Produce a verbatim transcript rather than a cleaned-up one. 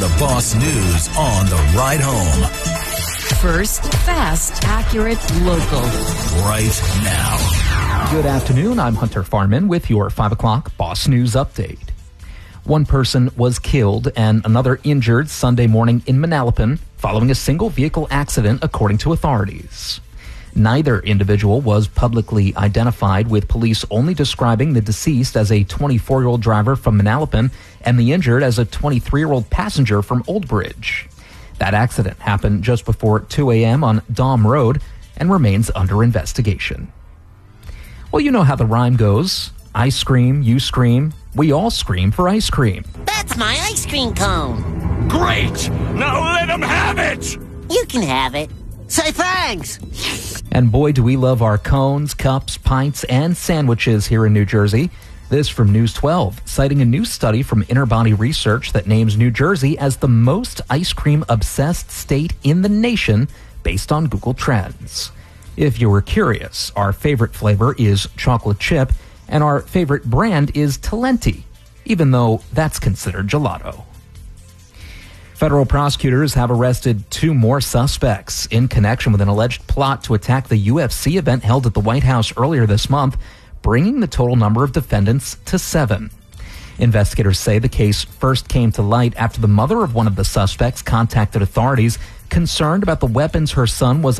the Boss News on the ride home. First, fast, accurate, local. Right now. Good afternoon. I'm Hunter Farman with your five o'clock Boss News update. One person was killed and another injured Sunday morning in Manalapan following a single vehicle accident, according to authorities. Neither individual was publicly identified, with police only describing the deceased as a twenty-four-year-old driver from Manalapan and the injured as a twenty-three-year-old passenger from Old Bridge. That accident happened just before two a.m. on Dom Road and remains under investigation. Well, you know how the rhyme goes. I scream, you scream, we all scream for ice cream. That's my ice cream cone. Great! Now let him have it! You can have it. Say thanks. And boy, do we love our cones, cups, pints, and sandwiches here in New Jersey. This from News twelve, citing a new study from Interbody Research that names New Jersey as the most ice cream-obsessed state in the nation based on Google Trends. If you were curious, our favorite flavor is chocolate chip, and our favorite brand is Talenti, even though that's considered gelato. Federal prosecutors have arrested two more suspects in connection with an alleged plot to attack the U F C event held at the White House earlier this month, bringing the total number of defendants to seven. Investigators say the case first came to light after the mother of one of the suspects contacted authorities concerned about the weapons her son was